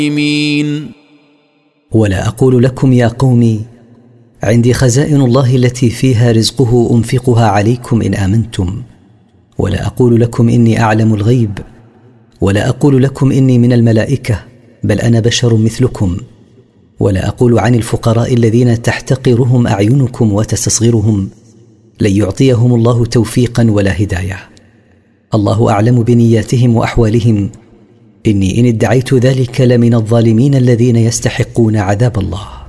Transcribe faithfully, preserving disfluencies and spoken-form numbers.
ولا أقول لكم يا قوم عندي خزائن الله التي فيها رزقه أنفقها عليكم إن آمنتم، ولا أقول لكم إني أعلم الغيب، ولا أقول لكم إني من الملائكة، بل أنا بشر مثلكم. ولا أقول عن الفقراء الذين تحتقرهم أعينكم وتستصغرهم لن يعطيهم الله توفيقا ولا هداية. الله أعلم بنياتهم وأحوالهم، إني إن ادعيت ذلك لمن الظالمين الذين يستحقون عذاب الله.